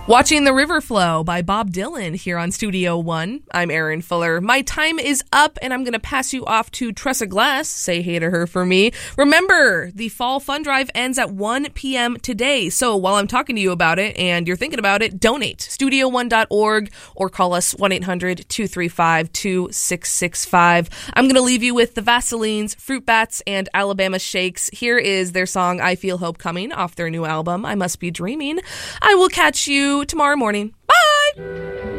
Watching the River Flow by Bob Dylan here on Studio One. I'm Erin Fuller. My time is up, and I'm going to pass you off to Tressa Glass. Say hey to her for me. Remember, the Fall Fund Drive ends at 1 p.m. today. So while I'm talking to you about it and you're thinking about it, donate. Studio1.org or call us 1-800-235-2665. I'm going to leave you with the Vaselines, Fruit Bats, and Alabama Shakes. Here is their song, I Feel Hope Coming, off their new album, I Must Be Dreaming. I will catch you tomorrow morning. Bye!